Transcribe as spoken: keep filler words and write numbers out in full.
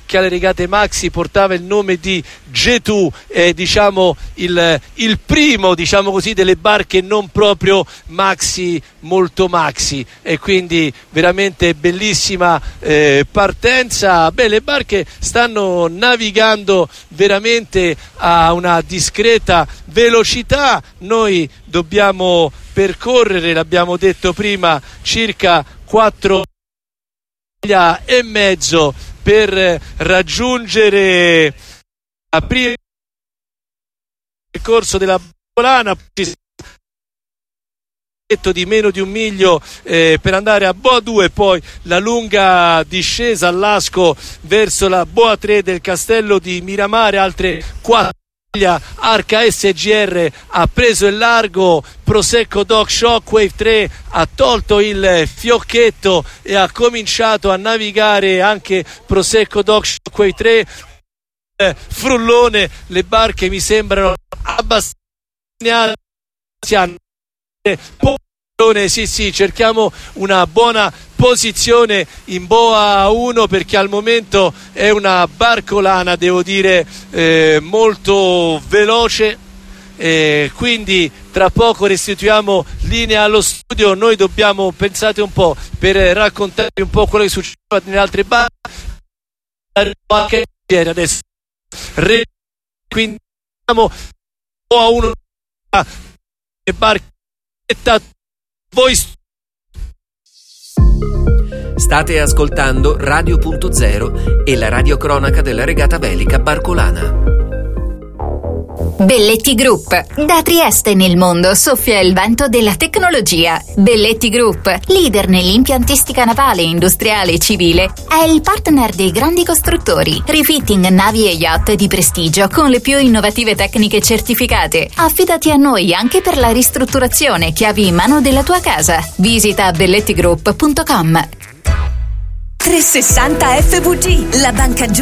che alle regate maxi portava il nome di Getù, è diciamo il, il primo, diciamo così, delle barche non proprio maxi, molto maxi, e quindi veramente bellissima eh, partenza. Beh, le barche stanno navigando veramente a una discreta velocità. Noi dobbiamo percorrere, l'abbiamo detto prima, circa quattro miglia e mezzo per raggiungere la prima percorso della Barcolana, di meno di un miglio eh, per andare a Boa due, poi la lunga discesa all'Asco verso la Boa tre del castello di Miramare, altre quattro. Arca S G R ha preso il largo, Prosecco Dock Shockwave tre ha tolto il fiocchetto e ha cominciato a navigare anche Prosecco Dock Shockwave tre. eh, Frullone, le barche mi sembrano abbastanza sì sì, cerchiamo una buona posizione in Boa uno, perché al momento è una barcolana, devo dire, eh, molto veloce, eh, quindi tra poco restituiamo linea allo studio. Noi dobbiamo, pensate un po', per raccontarvi un po' quello che succede nelle altre barche anche adesso, quindi siamo Boa uno e barche voi. State ascoltando Radio Punto Zero e la radiocronaca della regata velica barcolana. Belletti Group. Da Trieste nel mondo soffia il vento della tecnologia. Belletti Group, leader nell'impiantistica navale, industriale e civile, è il partner dei grandi costruttori. Refitting navi e yacht di prestigio con le più innovative tecniche certificate. Affidati a noi anche per la ristrutturazione, chiavi in mano della tua casa. Visita belletti group punto com. trecentosessanta F V G, la banca